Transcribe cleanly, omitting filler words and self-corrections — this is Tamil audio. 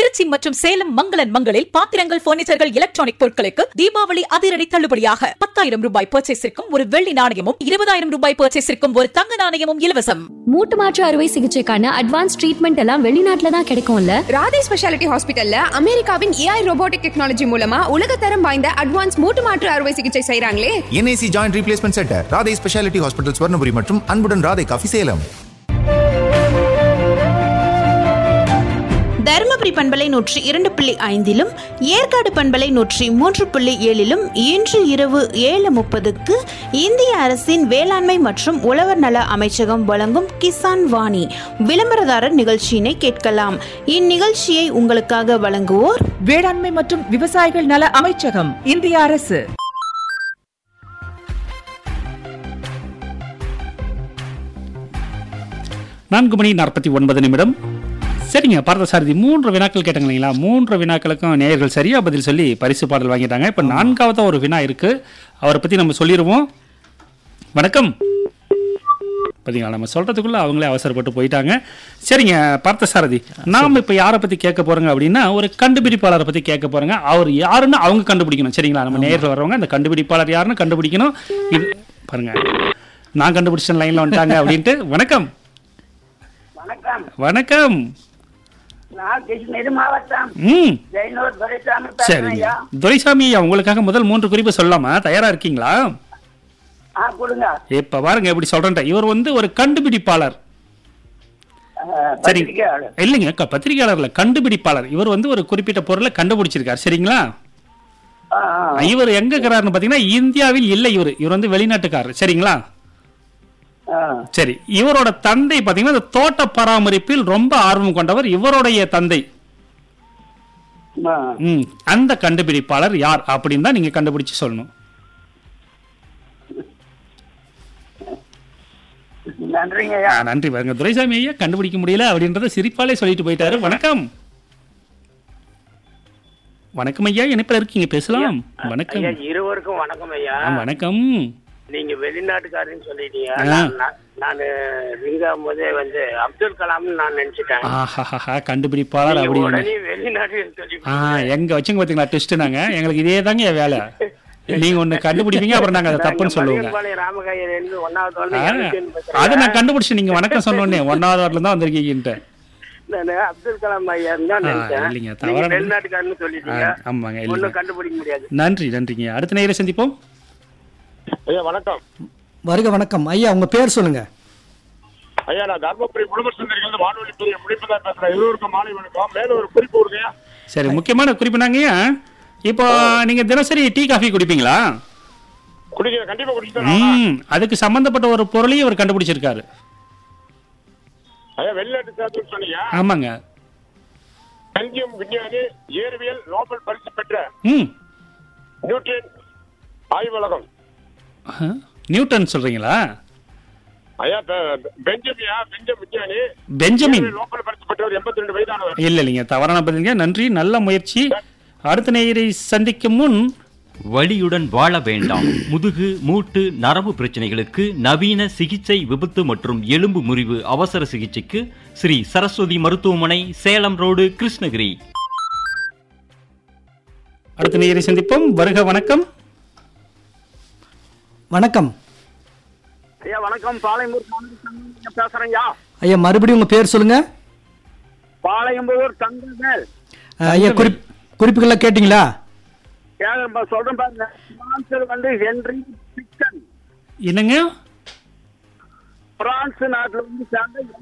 திருச்சி மற்றும் சேலம் மங்களன் மங்களில் பாத்திரங்கள், பர்னிச்சர்கள், எலக்ட்ரானிக் பொருட்களுக்கு தீபாவளி அதிரடி தள்ளுபடியாக 10,000 ரூபாய் பர்ச்சேஸிற்கும் ஒரு வெள்ளி நாணயமும், 20,000 ரூபாய் பர்ச்சேஸிற்கும் ஒரு தங்க நாணயமும் இலவசம். மூட்டு மாற்று அறுவை சிகிச்சைக்கான அட்வான்ஸ் ட்ரீட்மெண்ட் எல்லாம் வெளிநாட்டுல தான் கிடைக்கும்ல. ராதே ஸ்பெஷாலிட்டி ஹாஸ்பிட்டல்ல அமெரிக்காவின் AI ரோபோட்டிக் டெக்னாலஜி மூலமா உலகத்தரம் வாய்ந்த அட்வான்ஸ் மூட்டு மாற்று அறுவை சிகிச்சை செய்றாங்களே. NAC joint replacement centre, Radhe speciality hospital, Swarnapuri மற்றும் அன்புடன் ராதே காஃபி, சேலம். தருமபுரி பண்பலை 102.5 ஏற்காடு பண்பலை 103.7 இன்று இரவு 7:30 இந்திய அரசின் வேளாண்மை மற்றும் உழவர் நல அமைச்சகம் வழங்கும் கிசான் வாணி விளம்பரதாரர் நிகழ்ச்சியினை கேட்கலாம். இந்நிகழ்ச்சியை உங்களுக்காக வழங்குவோர் வேளாண்மை மற்றும் விவசாயிகள் நல அமைச்சகம், இந்திய அரசு. நான்கு மணி 49 சரிங்க. பார்த்தசாரதி 3 வினாக்கள் கேட்டாங்க இல்லைங்களா? 3 வினாக்களுக்கும் நேயர்கள் சரியா பதில் சொல்லி பரிசு பாடல் வாங்கிட்டாங்க. இப்போ 4வது ஒரு வினா இருக்கு, அவரை பத்தி நம்ம சொல்லிடுவோம். வணக்கம். பார்த்தீங்களா, நம்ம சொல்றதுக்குள்ள அவங்களே அவசரப்பட்டு போயிட்டாங்க. சரிங்க பார்த்தசாரதி, நாம இப்போ யாரை பத்தி கேட்க போறோங்க அப்படின்னா, ஒரு கண்டுபிடிப்பாளரை பத்தி கேட்க போறோங்க. அவர் யாருன்னு அவங்க கண்டுபிடிக்கணும். சரிங்களா? நம்ம நேயர்கள் வர்றவங்க அந்த கண்டுபிடிப்பாளர் யாருன்னு கண்டுபிடிக்கணும். இது பாருங்க, நான் கண்டுபிடிச்ச லைன்ல வந்துட்டாங்க அப்படின்ட்டு. வணக்கம். வணக்கம். சரிங்க துரைசாமி, உங்களுக்காக முதல் 3 குறிப்பு சொல்லலாமா? தயாரா இருக்கீங்களா? இப்ப பாருங்க எப்படி சொல்றேன். இவர் ஒரு கண்டுபிடிப்பாளர். சரி இல்லைங்க, பத்திரிகையாளர்ல கண்டுபிடிப்பாளர். இவர் ஒரு குறிப்பிட்ட பொருளை கண்டுபிடிச்சிருக்காரு. சரிங்களா? இவர் எங்க இருக்கிறாருன்னு பாத்தீங்கன்னா இந்தியாவில் இல்லை. இவர் வெளிநாட்டுக்காரர். சரிங்களா? சரி, இவரோட தந்தை பாத்தீங்கன்னா தோட்ட பராமரிப்பில் ரொம்ப ஆர்வம் கொண்டவர். இவருடைய தந்தை. அந்த கண்டுபிடிப்பாளர் யார் அப்படின்னு தான் நீங்க கண்டுபிடிச்சு சொல்லணும். நன்றி. பாருங்க துரைசாமி ஐயா கண்டுபிடிக்க முடியல அப்படின்றத சிரிப்பாலே சொல்லிட்டு போயிட்டாரு. வணக்கம். வணக்கம் ஐயா, இணைப்பில் இருக்கீங்க, பேசலாம். வணக்கம். இருவருக்கும் வணக்கம் ஐயா. வணக்கம். நீங்க வெளிநாட்டுக்காரன்னு சொல்லிட்டீங்க. நான் ரிங்காம் போதே அப்துல் கலாம் நான் நினைச்சிட்டேன். கண்டுபிடிப்பாளர் அப்படின்னு எங்க வச்சுங்க பாத்தீங்களா ட்விஸ்ட். நாங்க எங்களுக்கு இதே தாங்க வேலை. நீங்க ஒண்ணு கண்டுபிடிப்பீங்க, அப்புறம் நாங்க அதை தப்புன்னு சொல்லுவோங்க. அதை நான் கண்டுபிடிச்சு நீங்க வணக்கம் சொன்னோன்னே 1வது வாரத்துல தான் வந்திருக்கீங்க. அப்துல் கலாம் ஐயா இல்லைங்க, தவறான வெளிநாட்டுக்காரன்னு சொல்லிட்டீங்க. ஆமாங்க, ஒன்னும் கண்டுபிடிக்க முடியாது. நன்றிங்க. அடுத்த நேரம் சந்திப்போம். ஐயா வணக்கம். வருக. வணக்கம் ஐயா, உங்க பேர் சொல்லுங்க. ஐயா நான் தர்மபுரி குடும்பசுந்தரிகள் வானொலி துறை முடிப்பதான் பேசுறேன். இருவருக்கும் மாலை வணக்கம். மேல ஒரு குறிப்பு கொடுங்க. சரி, முக்கியமான குறிப்பு நாங்கய்யா. இப்போ நீங்க தினசரி டீ காஃபி குடிப்பீங்களா? குடிக்கிறேன், கண்டிப்பா குடிக்கிறேன். அதுக்கு சம்பந்தப்பட்ட ஒரு பொருளையும் அவர் கண்டுபிடிச்சிருக்காரு. ஐயா வெளிநாட்டு சேர்த்து சொன்னீங்க. ஆமாங்க. பெல்ஜியம் விஞ்ஞானி, இயற்பியல் நோபல் பரிசு பெற்ற நியூட்டன் ஆய்வகம். நியூட்டன் சொல்றீங்களா? ஐயா பெஞ்சமின் விஞ்ஞானி, பெஞ்சமின் நோபல் பரிசு பெற்றவர், 82 வயதானவர். இல்லைங்க, தவறான பதிலுங்க. நன்றி, நல்ல முயற்சி. அடுத்த நேயரை சந்திக்கும் முன் வலியுடன் வாழ வேண்டாம். முதுகு, மூட்டு, நரம்பு பிரச்சனைகளுக்கு நவீன சிகிச்சை, விபத்து மற்றும் எலும்பு முறிவு அவசர சிகிச்சைக்கு ஸ்ரீ சரஸ்வதி மருத்துவமனை, சேலம் ரோடு, கிருஷ்ணகிரி. அடுத்த நேயரை சந்திப்போம். வருக. வணக்கம். வணக்கம் ஐயா. வணக்கம். பாளையம்பூர் பேசுறேன் ஐயா. மறுபடியும் உங்க பேர் சொல்லுங்க. பாளையம்பூர் தங்கவேல் ஐயா. குறிப்புகள்லாம் கேட்டீங்களா? சொல்றேன் பாருங்க. ஹென்றி பிக்கன். என்னங்க? பிரான்ஸ் நாட்டுல சேர்ந்த